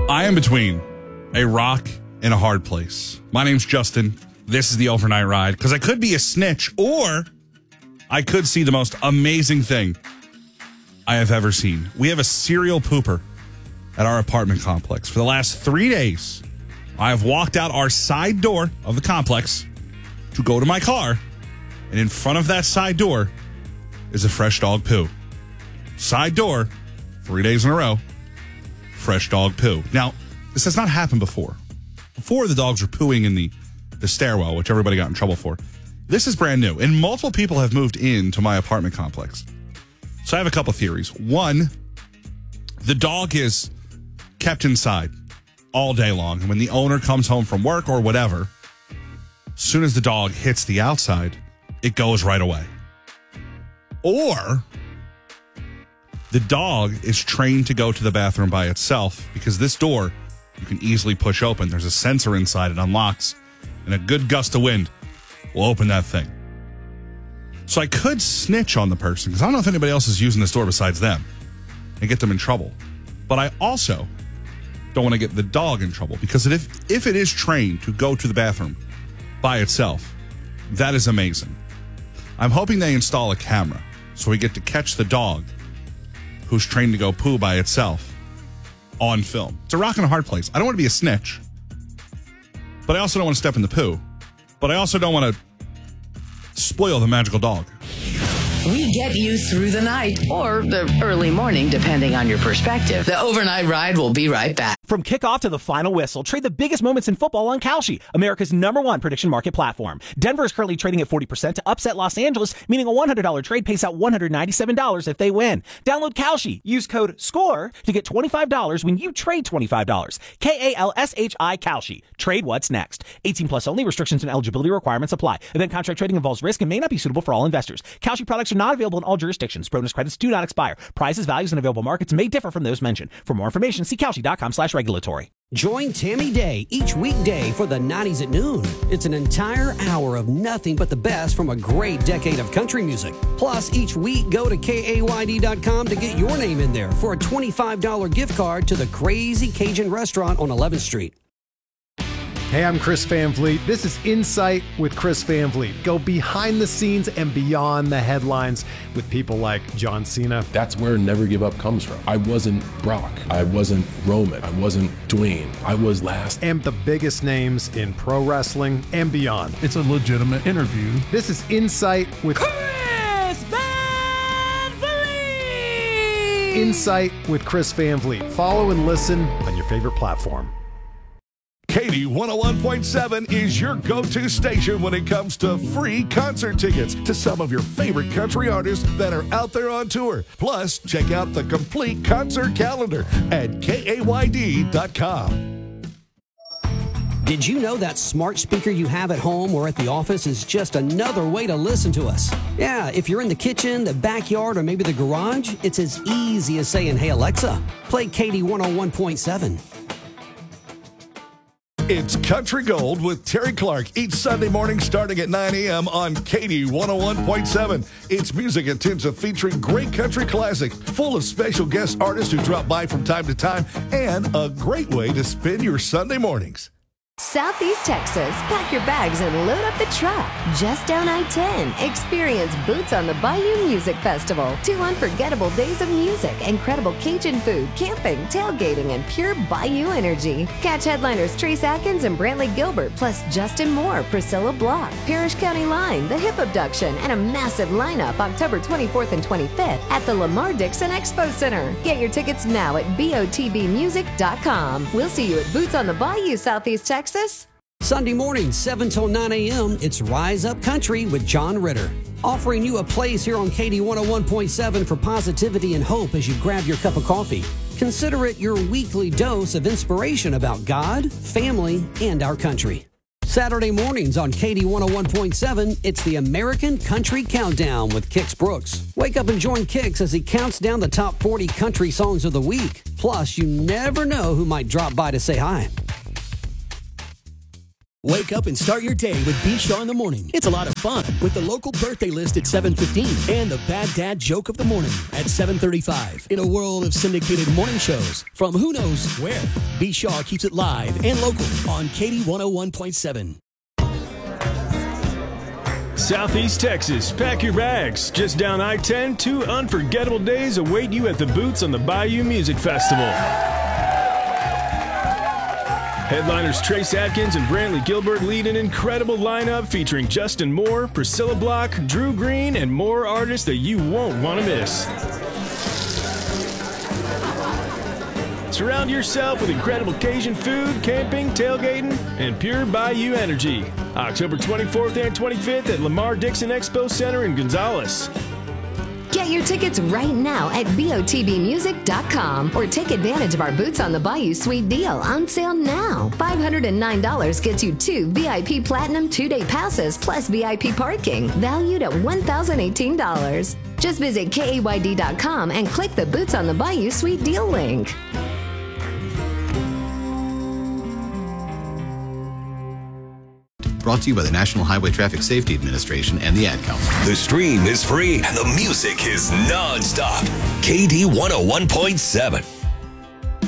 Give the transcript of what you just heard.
I am between a rock and a hard place. My name's Justin. This is the Overnight Ride, because I could be a snitch, or I could see the most amazing thing I have ever seen. We have a serial pooper at our apartment complex. For the last 3 days, I have walked out our side door of the complex to go to my car, and in front of that side door is a fresh dog poo. Side door, 3 days in a row, fresh dog poo. Now, this has not happened before. Before, the dogs were pooing in the stairwell, which everybody got in trouble for. This is brand new, and multiple people have moved into my apartment complex. So I have a couple theories. One, the dog is kept inside all day long, and when the owner comes home from work or whatever, as soon as the dog hits the outside, it goes right away. Or the dog is trained to go to the bathroom by itself, because this door you can easily push open. There's a sensor inside, it unlocks, and a good gust of wind will open that thing. So I could snitch on the person, because I don't know if anybody else is using this door besides them, and get them in trouble. But I also don't want to get the dog in trouble, because if it is trained to go to the bathroom by itself, that is amazing. I'm hoping they install a camera so we get to catch the dog who's trained to go poo by itself on film. It's a rock and a hard place. I don't want to be a snitch, but I also don't want to step in the poo. But I also don't want to spoil the magical dog. We get you through the night or the early morning, depending on your perspective. The Overnight Ride will be right back. From kickoff to the final whistle, trade the biggest moments in football on Kalshi, America's #1 prediction market platform. Denver is currently trading at 40% to upset Los Angeles, meaning a $100 trade pays out $197 if they win. Download Kalshi. Use code SCORE to get $25 when you trade $25. KALSHI Kalshi. Trade what's next. 18 plus only. Restrictions and eligibility requirements apply. Event contract trading involves risk and may not be suitable for all investors. Kalshi products are not available in all jurisdictions. Bonus credits do not expire. Prices, values, and available markets may differ from those mentioned. For more information, see Kalshi.com/regulatory. Join Tammy Day each weekday for the 90s at noon. It's an entire hour of nothing but the best from a great decade of country music. Plus, each week, go to KAYD.com to get your name in there for a $25 gift card to the Crazy Cajun Restaurant on 11th Street. Hey, I'm Chris Van Vliet. This is Insight with Chris Van Vliet. Go behind the scenes and beyond the headlines with people like John Cena. That's where Never Give Up comes from. I wasn't Brock. I wasn't Roman. I wasn't Dwayne. I was last. And the biggest names in pro wrestling and beyond. It's a legitimate interview. This is Insight with Chris Van Vliet. Insight with Chris Van Vliet. Follow and listen on your favorite platform. Katie 101.7 is your go-to station when it comes to free concert tickets to some of your favorite country artists that are out there on tour. Plus, check out the complete concert calendar at KAYD.com. Did you know that smart speaker you have at home or at the office is just another way to listen to us? Yeah, if you're in the kitchen, the backyard, or maybe the garage, it's as easy as saying, "Hey Alexa, play Katie 101.7. It's Country Gold with Terry Clark each Sunday morning starting at 9 a.m. on Katie 101.7. It's music intensive featuring great country classics, full of special guest artists who drop by from time to time, and a great way to spend your Sunday mornings. Southeast Texas, pack your bags and load up the truck. Just down I-10, experience Boots on the Bayou Music Festival. 2 unforgettable days of music, incredible Cajun food, camping, tailgating, and pure Bayou energy. Catch headliners Trace Atkins and Brantley Gilbert, plus Justin Moore, Priscilla Block, Parrish County Line, The Hip Abduction, and a massive lineup October 24th and 25th at the Lamar Dixon Expo Center. Get your tickets now at BOTBmusic.com. We'll see you at Boots on the Bayou, Southeast Texas. Sunday morning, 7 till 9 a.m., it's Rise Up Country with John Ritter. Offering you a place here on Katie 101.7 for positivity and hope as you grab your cup of coffee. Consider it your weekly dose of inspiration about God, family, and our country. Saturday mornings on Katie 101.7, it's the American Country Countdown with Kix Brooks. Wake up and join Kix as he counts down the top 40 country songs of the week. Plus, you never know who might drop by to say hi. Wake up and start your day with B. Shaw in the morning. It's a lot of fun with the local birthday list at 7:15 and the Bad Dad joke of the morning at 7:35. In a world of syndicated morning shows from who knows where, B. Shaw keeps it live and local on KD 101.7. Southeast Texas, pack your bags. Just down I-10, 2 unforgettable days await you at the Boots on the Bayou Music Festival. Headliners Trace Adkins and Brantley Gilbert lead an incredible lineup featuring Justin Moore, Priscilla Block, Drew Green, and more artists that you won't want to miss. Surround yourself with incredible Cajun food, camping, tailgating, and pure Bayou energy. October 24th and 25th at Lamar Dixon Expo Center in Gonzales. Get your tickets right now at BOTBmusic.com or take advantage of our Boots on the Bayou Suite deal on sale now. $509 gets you 2 VIP Platinum 2-day passes plus VIP parking, valued at $1,018. Just visit KAYD.com and click the Boots on the Bayou Suite deal link. Brought to you by the National Highway Traffic Safety Administration and the Ad Council. The stream is free and the music is non-stop. KD 101.7.